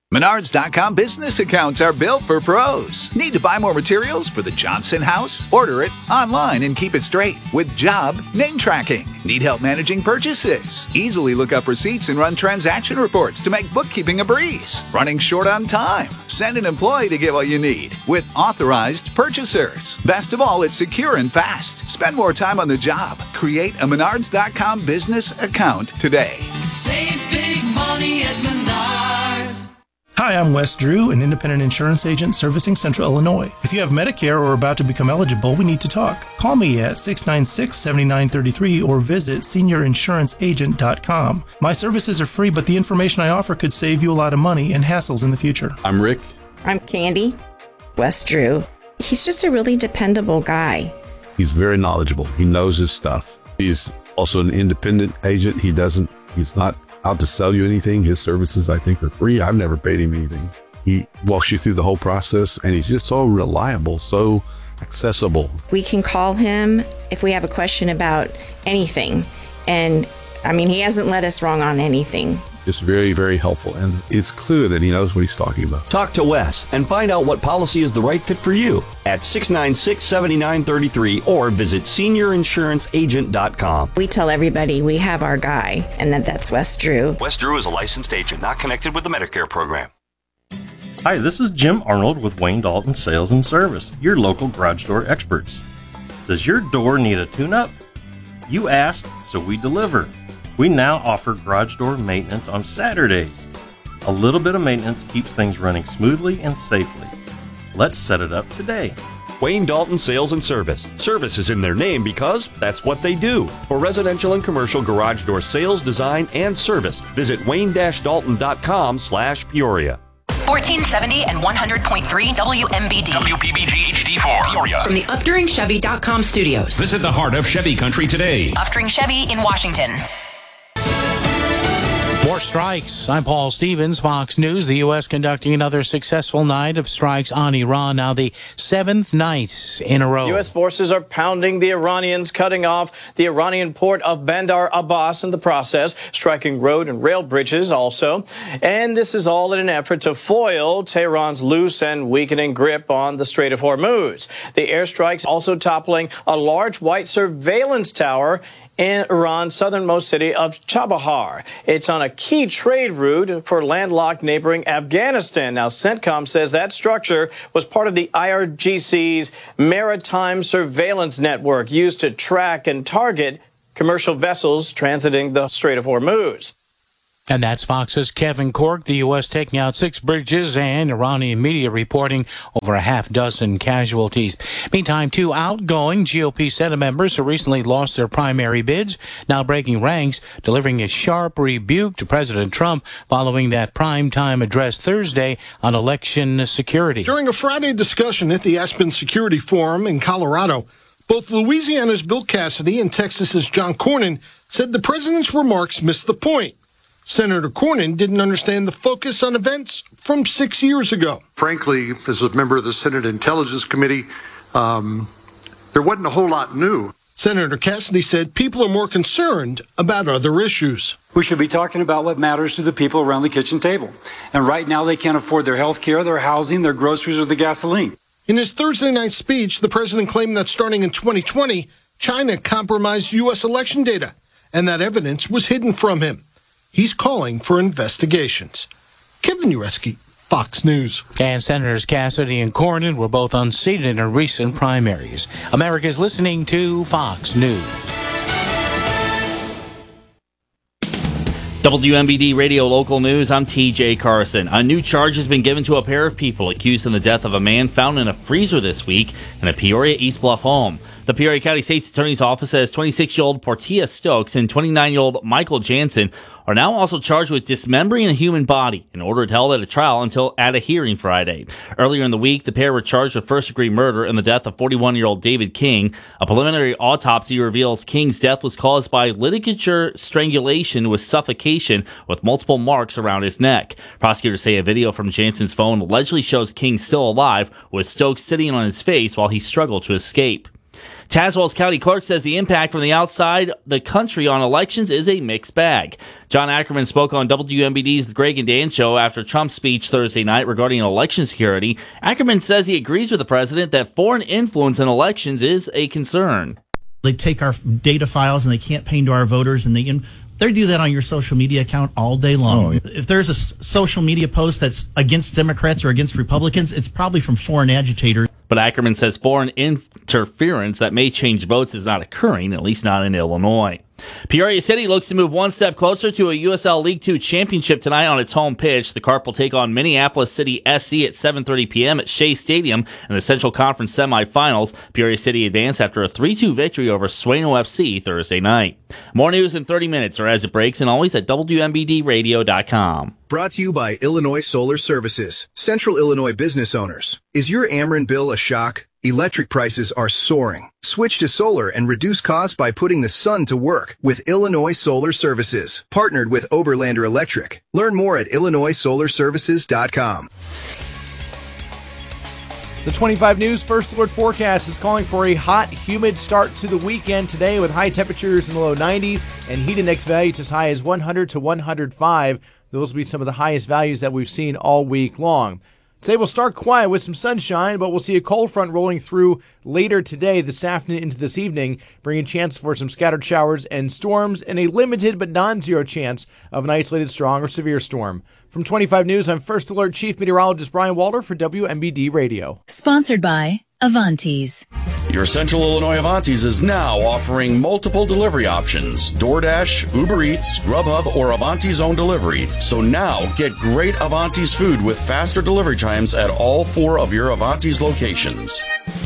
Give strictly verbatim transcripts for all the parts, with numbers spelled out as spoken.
Menards dot com business accounts are built for pros. Need to buy more materials for the Johnson house? Order it online and keep it straight with job name tracking. Need help managing purchases? Easily look up receipts and run transaction reports to make bookkeeping a breeze. Running short on time? Send an employee to get what you need with authorized purchasers. Best of all, it's secure and fast. Spend more time on the job. Create a Menards dot com business account today. Save big money at Menards. Hi, I'm Wes Drew, an independent insurance agent servicing Central Illinois. If you have Medicare or are about to become eligible, we need to talk. Call me at six nine six, seven nine three three or visit senior insurance agent dot com. My services are free, but the information I offer could save you a lot of money and hassles in the future. I'm Rick. I'm Candy. Wes Drew. He's just a really dependable guy. He's very knowledgeable. He knows his stuff. He's also an independent agent. He doesn't, he's not out to sell you anything. His services, I think, are free. I've never paid him anything. He walks you through the whole process, and he's just so reliable, so accessible. We can call him if we have a question about anything. And, I mean, he hasn't led us wrong on anything. Just very, very helpful. And it's clear that he knows what he's talking about. Talk to Wes and find out what policy is the right fit for you at six nine six, seven nine three three or visit senior insurance agent dot com. We tell everybody we have our guy, and that that's Wes Drew. Wes Drew is a licensed agent, not connected with the Medicare program. Hi, this is Jim Arnold with Wayne Dalton Sales and Service, your local garage door experts. Does your door need a tune-up? You asked, so we deliver. We now offer garage door maintenance on Saturdays. A little bit of maintenance keeps things running smoothly and safely. Let's set it up today. Wayne Dalton Sales and Service. Service is in their name because that's what they do. For residential and commercial garage door sales, design, and service, visit wayne dash dalton dot com slash Peoria. fourteen seventy and one hundred point three W M B D. W P B G H D four, Peoria. From the Uftering Chevy dot com studios. Visit the heart of Chevy country today. Uftering Chevy in Washington. More strikes. I'm Paul Stevens, Fox News. The U S conducting another successful night of strikes on Iran, now the seventh night in a row. U S forces are pounding the Iranians, cutting off the Iranian port of Bandar Abbas in the process, striking road and rail bridges also. And this is all in an effort to foil Tehran's loose and weakening grip on the Strait of Hormuz. The airstrikes also toppling a large white surveillance tower in Iran's southernmost city of Chabahar. It's on a key trade route for landlocked neighboring Afghanistan. Now, CENTCOM says that structure was part of the I R G C's maritime surveillance network used to track and target commercial vessels transiting the Strait of Hormuz. And that's Fox's Kevin Cork. The U S taking out six bridges and Iranian media reporting over a half dozen casualties. Meantime, two outgoing G O P Senate members who recently lost their primary bids now breaking ranks, delivering a sharp rebuke to President Trump following that primetime address Thursday on election security. During a Friday discussion at the Aspen Security Forum in Colorado, both Louisiana's Bill Cassidy and Texas's John Cornyn said the president's remarks missed the point. Senator Cornyn didn't understand the focus on events from six years ago. Frankly, as a member of the Senate Intelligence Committee, um, there wasn't a whole lot new. Senator Cassidy said people are more concerned about other issues. We should be talking about what matters to the people around the kitchen table. And right now they can't afford their health care, their housing, their groceries, or the gasoline. In his Thursday night speech, the president claimed that starting in twenty twenty, China compromised U S election data, and that evidence was hidden from him. He's calling for investigations. Kevin Ureski, Fox News. And Senators Cassidy and Cornyn were both unseated in recent primaries. America's listening to Fox News. W M B D Radio Local News, I'm T J Carson. A new charge has been given to a pair of people accused in the death of a man found in a freezer this week in a Peoria East Bluff home. The Peoria County State's Attorney's Office says twenty-six-year-old Portia Stokes and twenty-nine-year-old Michael Jansen are now also charged with dismembering a human body in order to held at a trial until at a hearing Friday. Earlier in the week, the pair were charged with first-degree murder in the death of forty-one-year-old David King. A preliminary autopsy reveals King's death was caused by ligature strangulation with suffocation with multiple marks around his neck. Prosecutors say a video from Jansen's phone allegedly shows King still alive, with Stokes sitting on his face while he struggled to escape. Tazewell's county clerk says the impact from the outside the country on elections is a mixed bag. John Ackerman spoke on W M B D's The Greg and Dan Show after Trump's speech Thursday night regarding election security. Ackerman says he agrees with the president that foreign influence in elections is a concern. They take our data files and they campaign to our voters, and they they do that on your social media account all day long. Oh, yeah. If there's a s- social media post that's against Democrats or against Republicans, it's probably from foreign agitators. But Ackerman says foreign interference that may change votes is not occurring, at least not in Illinois. Peoria City looks to move one step closer to a U S L League Two championship tonight on its home pitch. The Carp will take on Minneapolis City S C at seven thirty p.m. at Shea Stadium in the Central Conference semifinals. Peoria City advanced after a three two victory over Swano F C Thursday night. More news in thirty minutes or as it breaks, and always at W M B D radio dot com. Brought to you by Illinois Solar Services, Central Illinois business owners. Is your Ameren bill a shock? Electric prices are soaring. Switch to solar and reduce costs by putting the sun to work with Illinois Solar Services, partnered with Oberlander Electric. Learn more at illinois solar services dot com. The twenty-five News First Alert forecast is calling for a hot, humid start to the weekend today with high temperatures in the low nineties and heat index values as high as one hundred to one hundred five. Those will be some of the highest values that we've seen all week long. Today will start quiet with some sunshine, but we'll see a cold front rolling through later today, this afternoon into this evening, bringing chance for some scattered showers and storms and a limited but non-zero chance of an isolated strong or severe storm. From twenty-five News, I'm First Alert Chief Meteorologist Brian Walter for W M B D Radio. Sponsored by Avantis. Your Central Illinois Avantis is now offering multiple delivery options: DoorDash, Uber Eats, Grubhub, or Avantis own delivery. So now get great Avantis food with faster delivery times at all four of your Avantis locations.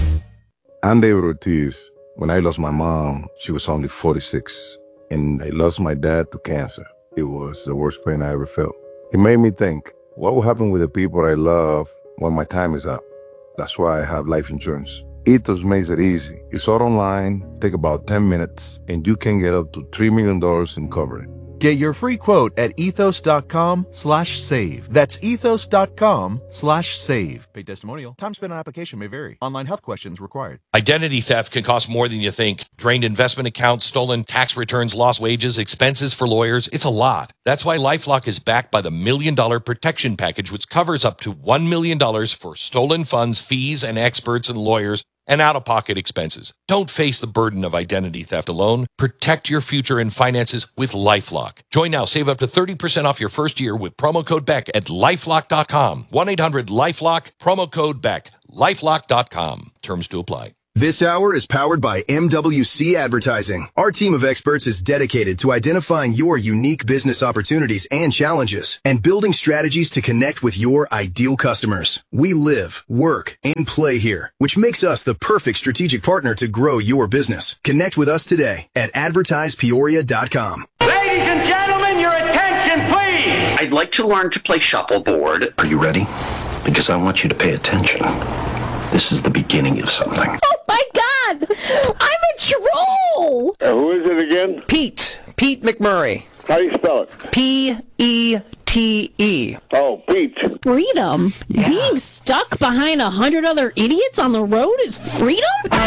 I'm David Ortiz. When I lost my mom, she was only forty-six, and I lost my dad to cancer. It was the worst pain I ever felt. It made me think, what will happen with the people I love when my time is up? That's why I have life insurance. Ethos makes it easy. It's all online, take about ten minutes, and you can get up to three million dollars in coverage. Get your free quote at ethos.com slash save. That's ethos.com slash save. Paid testimonial. Time spent on application may vary. Online health questions required. Identity theft can cost more than you think. Drained investment accounts, stolen tax returns, lost wages, expenses for lawyers. It's a lot. That's why LifeLock is backed by the Million Dollar Protection Package, which covers up to one million dollars for stolen funds, fees, and experts and lawyers, and out-of-pocket expenses. Don't face the burden of identity theft alone. Protect your future and finances with LifeLock. Join now. Save up to thirty percent off your first year with promo code Beck at lifelock dot com. one eight hundred lifelock, promo code Beck. lifelock dot com. Terms to apply. This hour is powered by M W C Advertising. Our team of experts is dedicated to identifying your unique business opportunities and challenges and building strategies to connect with your ideal customers. We live, work, and play here, which makes us the perfect strategic partner to grow your business. Connect with us today at advertise peoria dot com. Ladies and gentlemen, your attention, please. I'd like to learn to play shuffleboard. Are you ready? Because I want you to pay attention. This is the beginning of something. Oh my God! I'm a troll! Uh, who is it again? Pete. Pete McMurray. How do you spell it? P E T E. Oh, Pete. Freedom? Yeah. Being stuck behind a hundred other idiots on the road is freedom?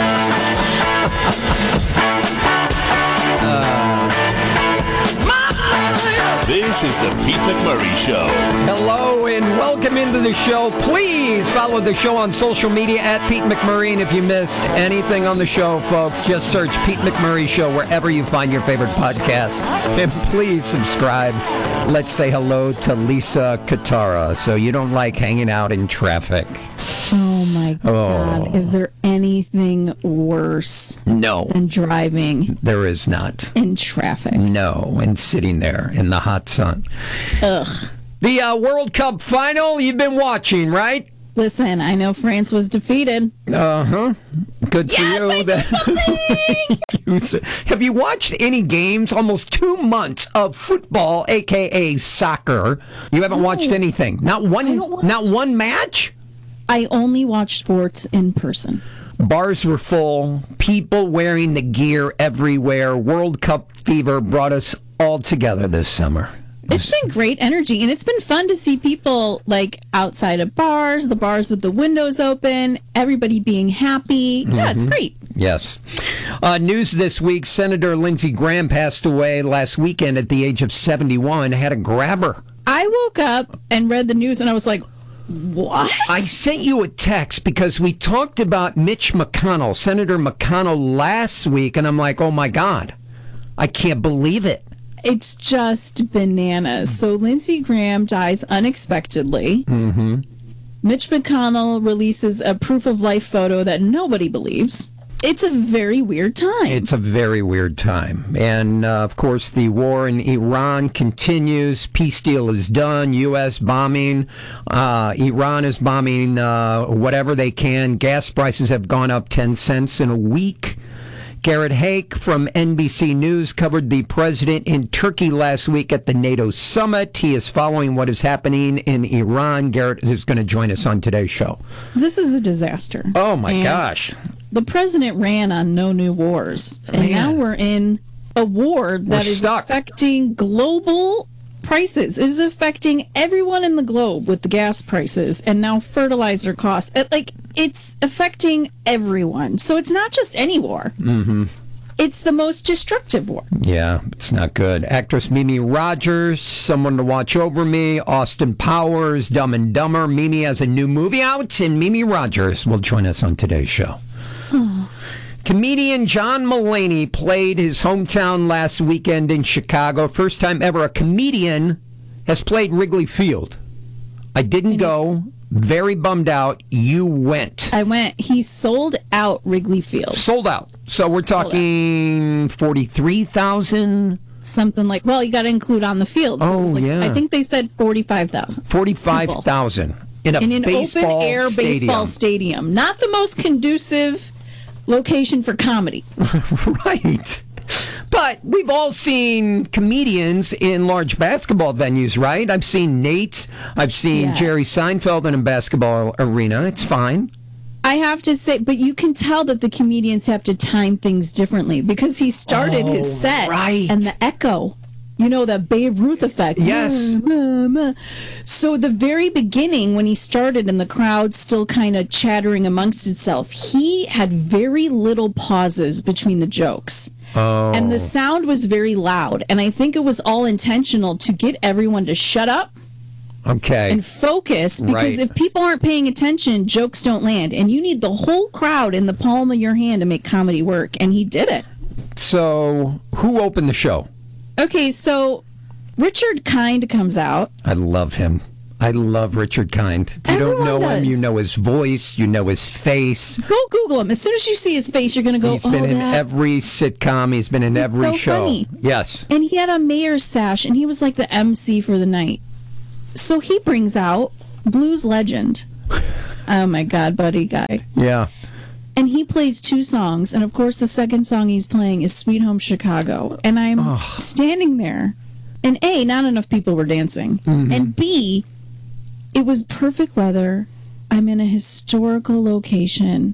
uh. This is the Pete McMurray Show. Hello and welcome into the show. Please follow the show on social media at Pete McMurray. And if you missed anything on the show, folks, just search Pete McMurray Show wherever you find your favorite podcast. And please subscribe. Let's say hello to Lisa Katara, so you don't like hanging out in traffic. Oh my God. Oh. Is there anything worse No. than driving There is not. in traffic? No, and sitting there in the hot sun. Ugh. The uh, World Cup final, you've been watching, right? Listen, I know France was defeated. Uh-huh. Good for Yes, you. I did something! Have you watched any games? Almost two months of football, a k a soccer. You haven't No. watched anything? Not one, not one match? I only watch sports in person. Bars were full, people wearing the gear everywhere. World Cup fever brought us all together this summer. It's been great energy, and it's been fun to see people like outside of bars, the bars with the windows open, everybody being happy. Yeah, mm-hmm. It's great. Yes. Uh, news this week, Senator Lindsey Graham passed away last weekend at the age of seventy-one. Had a grabber. I woke up and read the news, and I was like, what? I sent you a text because we talked about Mitch McConnell, Senator McConnell, last week, and I'm like, oh, my God, I can't believe it. It's just bananas. So Lindsey Graham dies unexpectedly. Mm-hmm. Mitch McConnell releases a proof of life photo that nobody believes. It's a very weird time. It's a very weird time. And, uh, of course, the war in Iran continues. Peace deal is done. U S bombing. Uh, Iran is bombing uh, whatever they can. Gas prices have gone up ten cents in a week. Garrett Haake from N B C News covered the president in Turkey last week at the NATO summit. He is following what is happening in Iran. Garrett is going to join us on today's show. This is a disaster. Oh, my and gosh. The president ran on no new wars. And Man. now we're in a war that we're is stuck. affecting global prices. It is affecting everyone in the globe with the gas prices and now fertilizer costs. It, like, it's affecting everyone. So it's not just any war. Mm-hmm. It's the most destructive war. Yeah, it's not good. Actress Mimi Rogers, Someone to Watch Over Me, Austin Powers, Dumb and Dumber. Mimi has a new movie out, and Mimi Rogers will join us on today's show. Oh. Comedian John Mulaney played his hometown last weekend in Chicago. First time ever a comedian has played Wrigley Field. I didn't go. Very bummed out. You went. I went. He sold out Wrigley Field. Sold out. So we're talking forty-three thousand? Something like, well, you got to include on the field. So oh, it was like, yeah. I think they said forty-five thousand. forty-five thousand in a in an baseball open-air stadium. baseball stadium. Not the most conducive location for comedy. Right. But we've all seen comedians in large basketball venues, right? I've seen Nate. I've seen yes. Jerry Seinfeld in a basketball arena. It's fine. I have to say, but you can tell that the comedians have to time things differently because he started oh, his set right. and the echo. You know, the Babe Ruth effect. Yes. So at the very beginning, when he started and the crowd still kind of chattering amongst itself, he had very little pauses between the jokes. Oh. And the sound was very loud. And I think it was all intentional to get everyone to shut up. Okay. And focus, because right. if people aren't paying attention, jokes don't land. And you need the whole crowd in the palm of your hand to make comedy work. And he did it. So who opened the show? Okay, so Richard Kind comes out. I love him. I love Richard Kind. If you Everyone don't know does. him, you know his voice, you know his face. Go Google him. As soon as you see his face, you're going to go, He's oh, been in that. every sitcom. He's been in He's every so show. funny. Yes. And he had a mayor's sash, and he was like the M C for the night. So he brings out blues legend. Oh, my God, buddy guy. Yeah. And he plays two songs, and of course the second song he's playing is Sweet Home Chicago. And I'm oh. standing there, and A, not enough people were dancing, mm-hmm. and B, it was perfect weather. I'm in a historical location.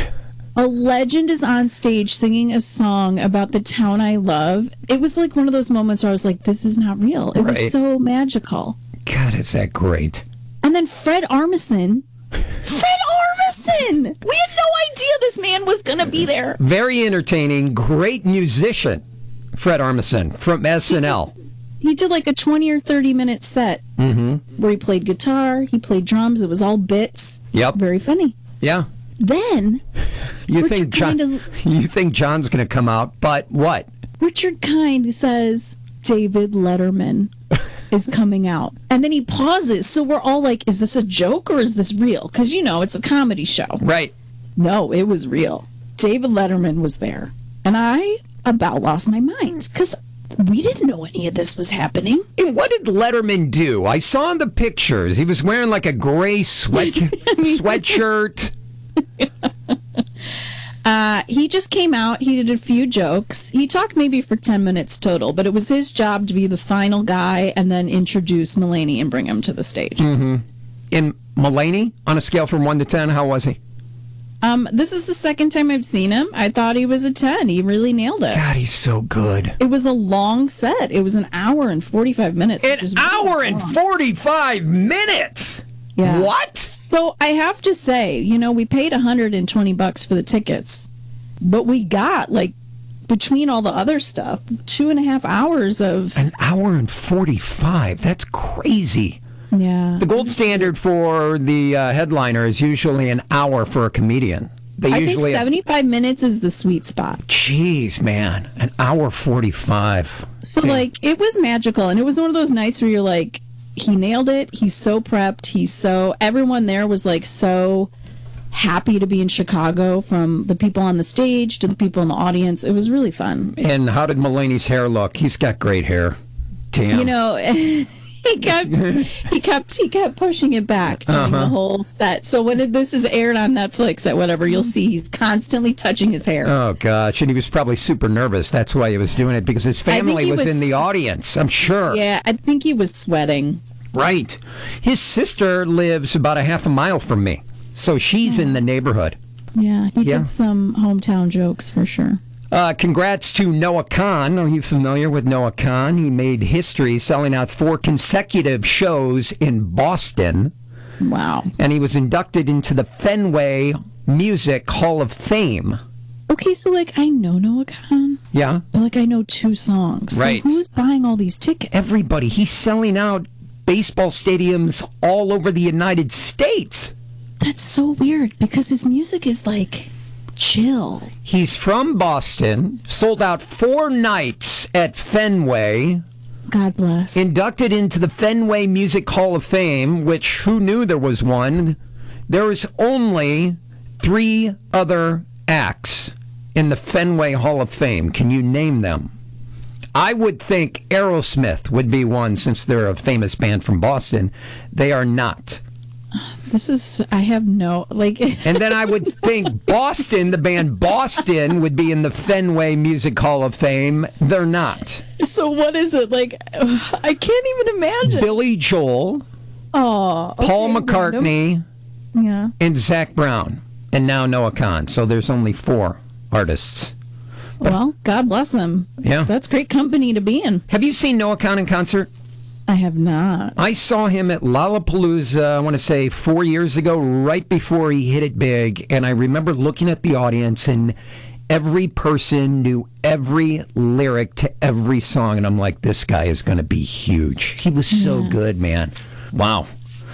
A legend is on stage singing a song about the town I love. It was like one of those moments where I was like, this is not real. It right. was so magical. God, is that great. And then Fred Armisen. Fred Armisen! We had no idea this man was going to be there. Very entertaining, great musician, Fred Armisen from S N L. He did, he did like a twenty or thirty minute set mm-hmm. where he played guitar, he played drums. It was all bits. Yep. Very funny. Yeah. Then, you Richard think John? Kind is, you think John's going to come out? But what? Richard Kind says David Letterman is coming out, and then he pauses. So we're all like, "Is this a joke or is this real?" Because you know it's a comedy show, right? No, it was real. David Letterman was there, and I about lost my mind because we didn't know any of this was happening. And what did Letterman do? I saw in the pictures he was wearing like a gray sweat sweatshirt. Uh, he just came out. He did a few jokes. He talked maybe for ten minutes total, but it was his job to be the final guy and then introduce Mulaney and bring him to the stage. Mm-hmm. And Mulaney, on a scale from one to ten, how was he? Um, this is the second time I've seen him. I thought he was a ten. He really nailed it. God, he's so good. It was a long set. It was an hour and forty-five minutes. An hour and forty-five minutes? Yeah. What? So I have to say, you know, we paid one hundred twenty bucks for the tickets, but we got, like, between all the other stuff, two and a half hours of... An hour and forty-five. That's crazy. Yeah. The gold standard for the uh, headliner is usually an hour for a comedian. They I usually think seventy-five minutes is the sweet spot. Jeez, man. An hour forty-five. So, Damn. like, it was magical. And it was one of those nights where you're like, he nailed it. He's so prepped. He's so... Everyone there was, like, so happy to be in Chicago, from the people on the stage to the people in the audience. It was really fun. And how did Mulaney's hair look? He's got great hair. Damn. You know... He kept, he kept, he kept pushing it back during Uh-huh. the whole set. So when it, this is aired on Netflix at whatever, you'll see he's constantly touching his hair. Oh, gosh. And he was probably super nervous. That's why he was doing it, because his family he was, was- in the audience, I'm sure. Yeah, I think he was sweating. Right. His sister lives about a half a mile from me, so she's in the neighborhood. Yeah, he Yeah. did some hometown jokes for sure. Uh, congrats to Noah Khan. Are you familiar with Noah Khan? He made history selling out four consecutive shows in Boston. Wow. And he was inducted into the Fenway Music Hall of Fame. Okay, so like I know Noah Khan, Yeah. but like I know two songs. Right. So who's buying all these tickets? Everybody. He's selling out baseball stadiums all over the United States. That's so weird because his music is like chill. He's from Boston, sold out four nights at Fenway. God bless. Inducted into the Fenway Music Hall of Fame, which who knew there was one? There is only three other acts in the Fenway Hall of Fame. Can you name them? I would think Aerosmith would be one, since they're a famous band from Boston. They are not. This is, I have no, like... And then I would think Boston, the band Boston, would be in the Fenway Music Hall of Fame. They're not. So what is it? Like, I can't even imagine. Billy Joel, Oh, okay, Paul McCartney, random. Yeah. and Zach Brown. And now Noah Khan. So there's only four artists. Well, God bless him. Yeah. That's great company to be in. Have you seen Noah Khan in concert? I have not. I saw him at Lollapalooza, I want to say four years ago, right before he hit it big. And I remember looking at the audience, and every person knew every lyric to every song. And I'm like, this guy is going to be huge. He was so Yeah. good, man. Wow.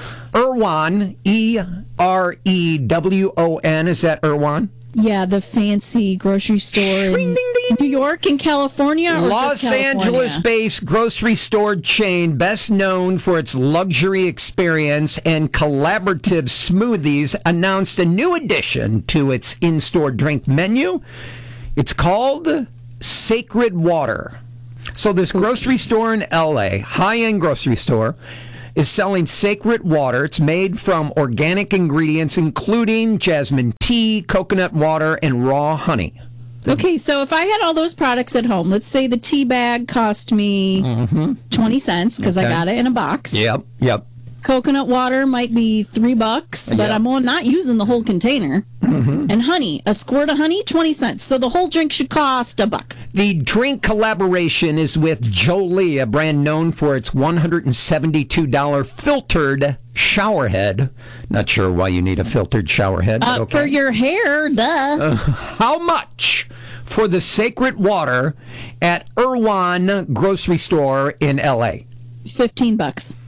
Irwan, E R E W O N. Is that Irwan? Yeah, the fancy grocery store in New York and California. Or Los just California? Angeles-based grocery store chain, best known for its luxury experience and collaborative smoothies, announced a new addition to its in-store drink menu. It's called Sacred Water. So this grocery store in L A, high-end grocery store, is selling Sacred Water. It's made from organic ingredients, including jasmine tea, coconut water, and raw honey. Okay, so if I had all those products at home, let's say the tea bag cost me Mm-hmm. twenty cents because Okay. I got it in a box. Yep, yep. Coconut water might be three bucks, but Yeah. I'm all not using the whole container. Mm-hmm. And honey, a squirt of honey, twenty cents. So the whole drink should cost a buck. The drink collaboration is with Jolie, a brand known for its one hundred seventy-two dollars filtered shower head. Not sure why you need a filtered shower head. but Uh, okay. For your hair, duh. Uh, how much for the Sacred Water at Irwan Grocery Store in L A? Fifteen bucks.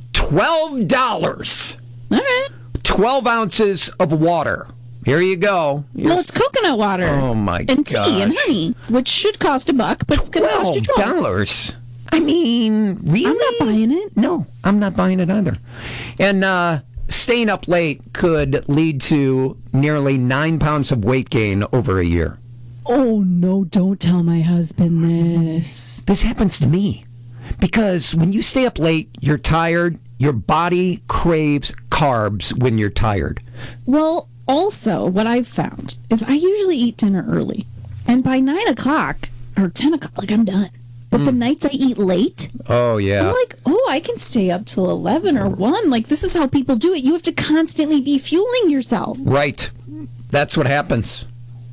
Twelve dollars. All right. Twelve ounces of water. Here you go. Well, it's coconut water. Oh my And tea and gosh. honey, which should cost a buck, but it's going to cost you Twelve twelve. dollars. I mean, really? I'm not buying it. No, I'm not buying it either. And uh, staying up late could lead to nearly nine pounds of weight gain over a year. Oh no! Don't tell my husband this. This happens to me because when you stay up late, you're tired. Your body craves carbs when you're tired. Well, also, what I've found is I usually eat dinner early, and by nine o'clock or ten o'clock, like I'm done. But the nights I eat late, Oh yeah. I'm like, oh, I can stay up till eleven or one. Like this is how people do it. You have to constantly be fueling yourself. Right. That's what happens.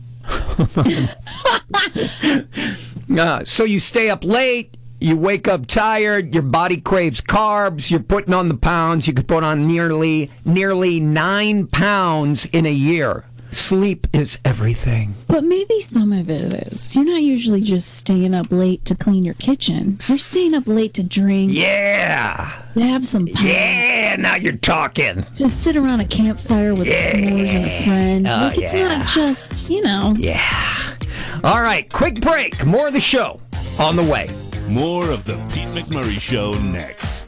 uh, so you stay up late, you wake up tired, your body craves carbs, you're putting on the pounds. You could put on nearly nearly nine pounds in a year. Sleep is everything. But maybe some of it is. You're not usually just staying up late to clean your kitchen. You're staying up late to drink. Yeah. To have some pie. Yeah, now you're talking. Just sit around a campfire with Yeah. s'mores and a friend. Oh, like, it's yeah. not just, you know. Yeah. All right, quick break. More of the show on the way. More of the Pete McMurray Show next.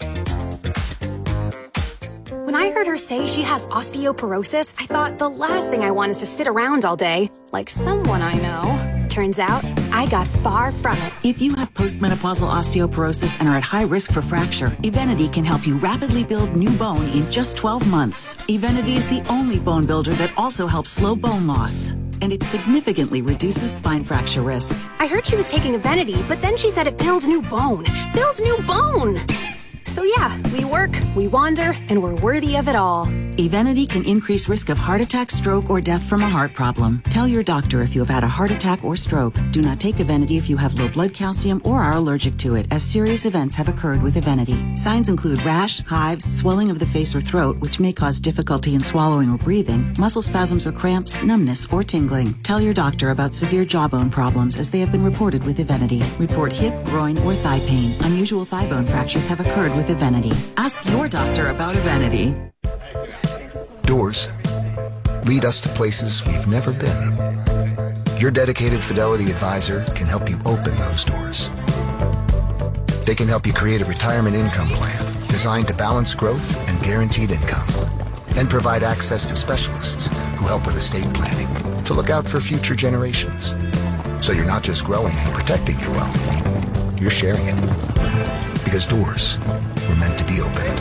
When I heard her say she has osteoporosis, I thought the last thing I want is to sit around all day, like someone I know. Turns out, I got far from it. If you have postmenopausal osteoporosis and are at high risk for fracture, Evenity can help you rapidly build new bone in just twelve months. Evenity is the only bone builder that also helps slow bone loss, and it significantly reduces spine fracture risk. I heard she was taking Evenity, but then she said it builds new bone. Builds new bone! So yeah, we work, we wander, and we're worthy of it all. Evenity can increase risk of heart attack, stroke, or death from a heart problem. Tell your doctor if you have had a heart attack or stroke. Do not take Evenity if you have low blood calcium or are allergic to it, as serious events have occurred with Evenity. Signs include rash, hives, swelling of the face or throat, which may cause difficulty in swallowing or breathing, muscle spasms or cramps, numbness, or tingling. Tell your doctor about severe jawbone problems, as they have been reported with Evenity. Report hip, groin, or thigh pain. Unusual thigh bone fractures have occurred with Evenity. Ask your doctor about Evenity. Doors lead us to places we've never been. Your dedicated Fidelity advisor can help you open those doors. They can help you create a retirement income plan designed to balance growth and guaranteed income, and provide access to specialists who help with estate planning to look out for future generations. So you're not just growing and protecting your wealth, you're sharing it. Because doors were meant to be opened.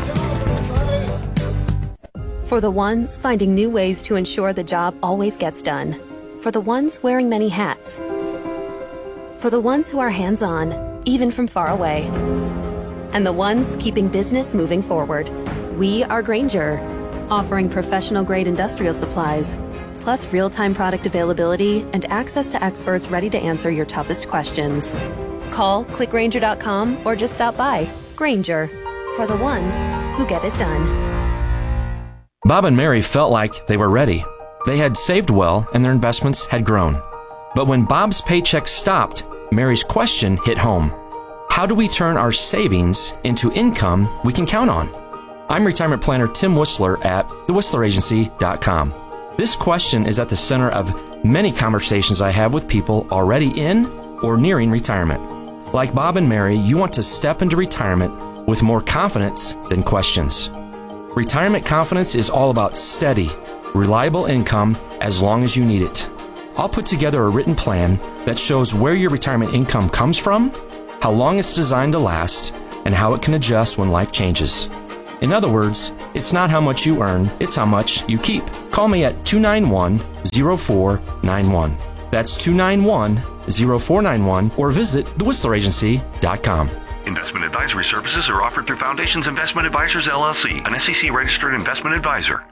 For the ones finding new ways to ensure the job always gets done. For the ones wearing many hats. For the ones who are hands-on, even from far away. And the ones keeping business moving forward. We are Grainger, offering professional-grade industrial supplies, plus real-time product availability and access to experts ready to answer your toughest questions. Call, click Grainger dot com, or just stop by. Grainger, for the ones who get it done. Bob and Mary felt like they were ready. They had saved well and their investments had grown. But when Bob's paycheck stopped, Mary's question hit home. How do we turn our savings into income we can count on? I'm retirement planner Tim Whistler at the whistler agency dot com. This question is at the center of many conversations I have with people already in or nearing retirement. Like Bob and Mary, you want to step into retirement with more confidence than questions. Retirement confidence is all about steady, reliable income as long as you need it. I'll put together a written plan that shows where your retirement income comes from, how long it's designed to last, and how it can adjust when life changes. In other words, it's not how much you earn, it's how much you keep. Call me at two nine one, zero four nine one. That's two nine one, zero four nine one, or visit the whistler agency dot com. Investment advisory services are offered through Foundations Investment Advisors, L L C, an S E C-registered investment advisor.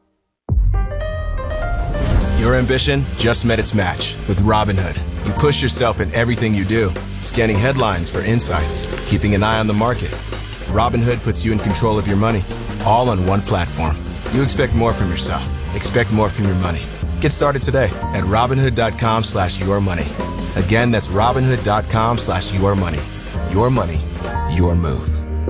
Your ambition just met its match with Robinhood. You push yourself in everything you do, scanning headlines for insights, keeping an eye on the market. Robinhood puts you in control of your money, all on one platform. You expect more from yourself. Expect more from your money. Get started today at Robinhood.com slash your money. Again, that's Robinhood.com slash your money. Your money, your move.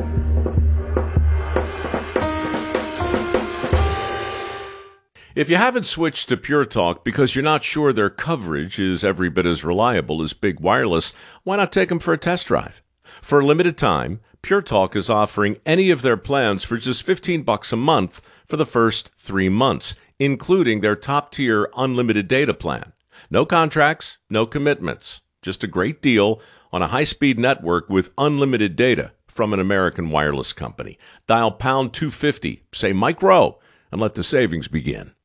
If you haven't switched to Pure Talk because you're not sure their coverage is every bit as reliable as Big Wireless, why not take them for a test drive? For a limited time, Pure Talk is offering any of their plans for just fifteen bucks a month for the first three months, including their top-tier unlimited data plan. No contracts, no commitments. Just a great deal on a high-speed network with unlimited data from an American wireless company. Dial pound two fifty, say Mike Rowe, and let the savings begin.